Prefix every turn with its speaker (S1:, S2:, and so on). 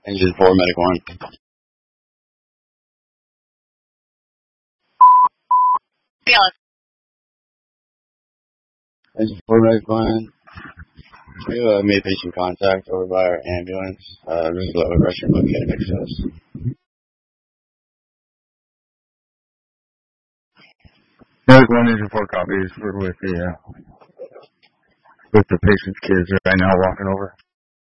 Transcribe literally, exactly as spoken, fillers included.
S1: Engine four, medic one.
S2: Yes.
S1: Engine four, medic one. We uh, made patient contact over by our ambulance. Uh, there's a low aggression located next to us.
S3: Medic one, engine four copies. We're with the, uh, with the patient's kids right now walking over.